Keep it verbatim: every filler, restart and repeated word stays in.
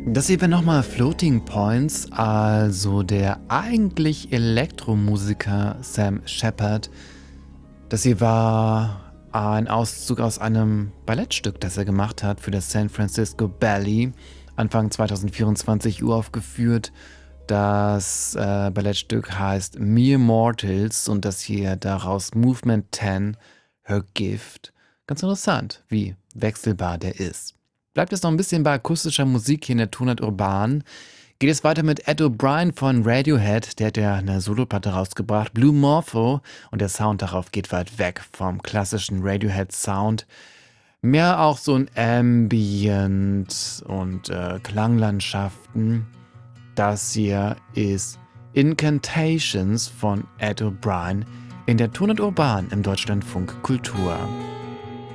Das hier wären nochmal Floating Points, also der eigentlich Elektromusiker Sam Shepard. Das hier war ein Auszug aus einem Ballettstück, das er gemacht hat für das San Francisco Ballet, Anfang zweitausendvierundzwanzig uraufgeführt. Das äh, Ballettstück heißt Mere Mortals und das hier daraus Movement zehn, Her Gift. Ganz interessant, wie wechselbar der ist. Bleibt es noch ein bisschen bei akustischer Musik hier in der Tonart Urban. Geht es weiter mit Ed O'Brien von Radiohead, der hat ja eine Soloplatte rausgebracht, Blue Morpho, und der Sound darauf geht weit weg vom klassischen Radiohead-Sound. Mehr auch so ein Ambient und äh, Klanglandschaften. Das hier ist Incantations von Ed O'Brien in der Tonart Urban im Deutschlandfunk Kultur.